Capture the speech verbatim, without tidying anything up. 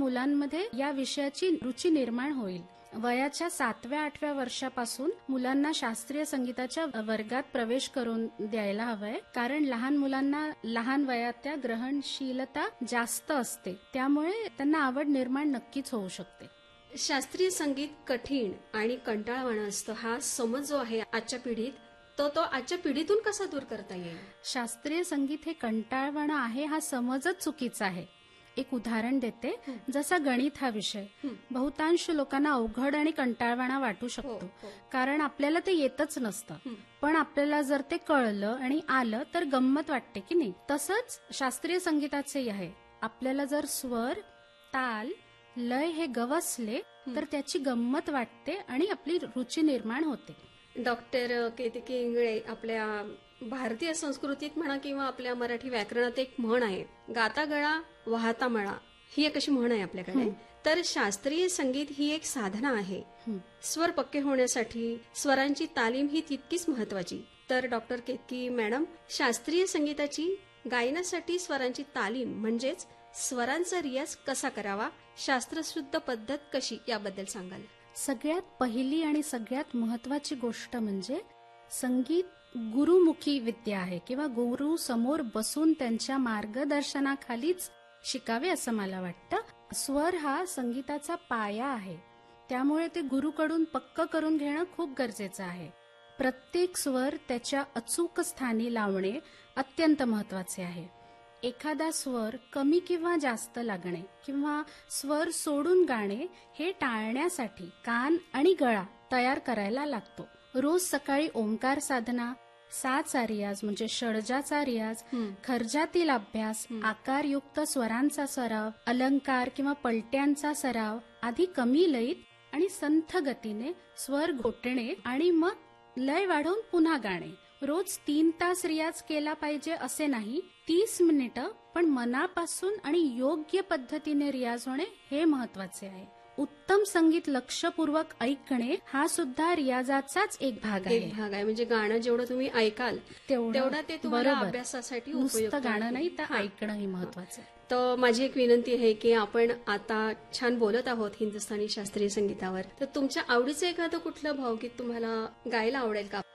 मुलांमध्ये या विषयाची रुची निर्माण होईल. वयाच्या सातव्या आठव्या वर्षापासून मुलांना शास्त्रीय संगीताच्या वर्गात प्रवेश करून द्यायला हवंय, कारण लहान मुलांना लहान वयात त्या ग्रहणशीलता जास्त असते, त्यामुळे त्यांना आवड निर्माण नक्कीच होऊ शकते. शास्त्रीय संगीत कठीण आणि कंटाळवाणं असतं, हा समज जो आहे आजच्या पिढीत, तो तो आजच्या पिढीतून कसा दूर करता येईल? शास्त्रीय संगीत हे कंटाळवाणं आहे हा समजच चुकीचा आहे. एक उदाहरण देते. जसा गणित हा विषय बहुतांश लोकांना अवघड आणि कंटाळवाणा वाटू शकतो, कारण आपल्याला ते येतच नसतं. पण आपल्याला जर ते कळलं आणि आलं तर गंमत वाटते की नाही. तसंच शास्त्रीय संगीताचेही आहे. आपल्याला जर स्वर, ताल, लय हे गवसले तर त्याची गंमत वाटते आणि आपली रुची निर्माण होते. डॉक्टर केतकी इंगळे, आपल्या भारतीय संस्कृतीत म्हणा किंवा आपल्या मराठी व्याकरणात एक म्हण आहे, गाता गळा वाहता मळा, ही एक अशी म्हण आहे आपल्याकडे. तर शास्त्रीय संगीत ही एक साधना आहे. स्वर पक्के होण्यासाठी स्वरांची तालीम ही तितकीच महत्वाची. तर डॉक्टर केतकी मॅडम, शास्त्रीय संगीताची गायनासाठी स्वरांची तालीम म्हणजेच स्वरांचा रियाज कसा करावा, शास्त्रशुद्ध पद्धत कशी, याबद्दल सांगाल? सगळ्यात पहिली आणि सगळ्यात महत्वाची गोष्ट म्हणजे संगीत गुरुमुखी विद्या आहे किंवा गुरु समोर बसून त्यांच्या मार्गदर्शनाखालीच शिकावे असं मला वाटतं. स्वर हा संगीताचा पाया आहे, त्यामुळे ते गुरुकडून पक्क करून घेणं खूप गरजेचं आहे. प्रत्येक स्वर त्याच्या अचूक स्थानी लावणे अत्यंत महत्वाचे आहे. एखादा स्वर कमी किंवा जास्त लागणे किंवा स्वर सोडून गाणे हे टाळण्यासाठी कान आणि गळा तयार करायला लागतो. रोज सकाळी ओंकार साधना, साचा रियाज म्हणजे षडजाचा रियाज, खर्जातील अभ्यास, आकारयुक्त स्वरांचा सराव, अलंकार किंवा पलट्यांचा सराव आधी कमी लयीत आणि संथ गतीने स्वर घोटणे आणि मग लय वाढवून पुन्हा गाणे. रोज तीन तास रियाज केला पाहिजे असे नाही, तीस मिनिटं, पण मनापासून आणि योग्य पद्धतीने रियाज होणे हे महत्वाचे आहे. उत्तम संगीत लक्षपूर्वक ऐकणे हा सुद्धा रियाजाचाच एक भाग आहे. एक भाग आहे म्हणजे गाणं जेवढं तुम्ही ऐकाल तेवढा ते तुम्हाला अभ्यासासाठी उपयुक्त. गाणं नाही तर ऐकणंही महत्वाचं. तर माझी एक विनंती आहे की आपण आता छान बोलत आहोत हिंदुस्थानी शास्त्रीय संगीतावर, तर तुमच्या आवडीचं एखादं कुठलं भावगीत तुम्हाला गायला आवडेल का?